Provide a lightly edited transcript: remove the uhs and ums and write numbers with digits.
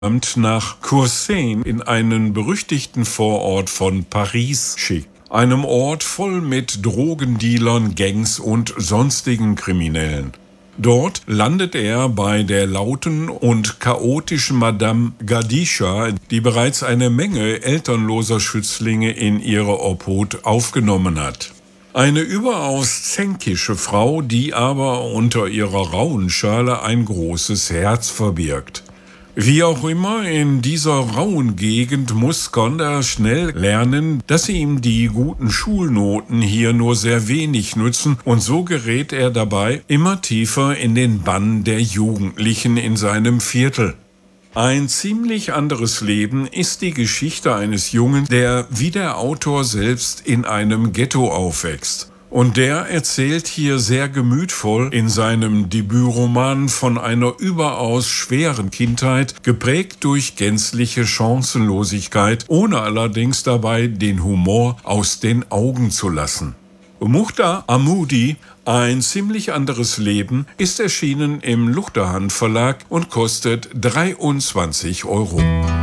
nach Courseines in einen berüchtigten Vorort von Paris schickt. Einem Ort voll mit Drogendealern, Gangs und sonstigen Kriminellen. Dort landet er bei der lauten und chaotischen Madame Gadisha, die bereits eine Menge elternloser Schützlinge in ihre Obhut aufgenommen hat. Eine überaus zänkische Frau, die aber unter ihrer rauen Schale ein großes Herz verbirgt. Wie auch immer, in dieser rauen Gegend muss Skonder schnell lernen, dass ihm die guten Schulnoten hier nur sehr wenig nützen, und so gerät er dabei immer tiefer in den Bann der Jugendlichen in seinem Viertel. Ein ziemlich anderes Leben ist die Geschichte eines Jungen, der wie der Autor selbst in einem Ghetto aufwächst. Und der erzählt hier sehr gemütvoll in seinem Debütroman von einer überaus schweren Kindheit, geprägt durch gänzliche Chancenlosigkeit, ohne allerdings dabei den Humor aus den Augen zu lassen. Mukhtar Ahmoudi, ein ziemlich anderes Leben, ist erschienen im Luchterhand Verlag und kostet 23 €.